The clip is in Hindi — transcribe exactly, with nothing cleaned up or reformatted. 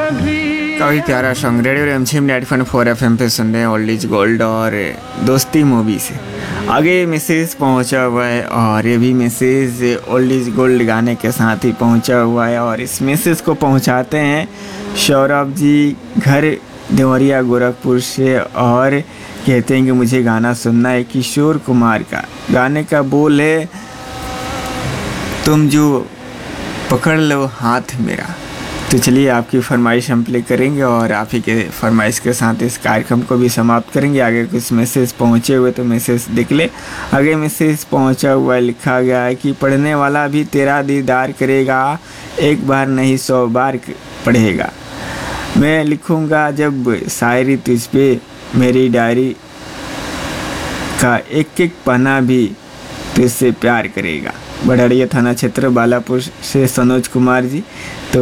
काफ़ी प्यारा सॉन्ग रेडियो रिमझिम ninety point four F M पे सुन रहे हैं ओल्ड इज गोल्ड और दोस्ती मूवी से। आगे मैसेज पहुंचा हुआ है और ये भी मैसेज ओल्ड इज गोल्ड गाने के साथ ही पहुंचा हुआ है और इस मैसेज को पहुंचाते हैं सौरभ जी घर देवरिया गोरखपुर से और कहते हैं कि मुझे गाना सुनना है किशोर कुमार का। गाने का बोल है तुम जो पकड़ लो हाथ मेरा। तो चलिए आपकी फरमाइश हम प्ले करेंगे और आप ही के फरमाइश के साथ इस कार्यक्रम को भी समाप्त करेंगे। आगे कुछ मैसेज पहुँचे हुए तो मैसेज देख ले। आगे मैसेज पहुँचा हुआ लिखा गया है कि पढ़ने वाला भी तेरा दीदार करेगा, एक बार नहीं सौ बार पढ़ेगा। मैं लिखूँगा जब शायरी तुझ पे, मेरी डायरी का एक एक पन्ना भी तुझसे प्यार करेगा। बड़हरिया थाना क्षेत्र बालापुर से सनोज कुमार जी। तो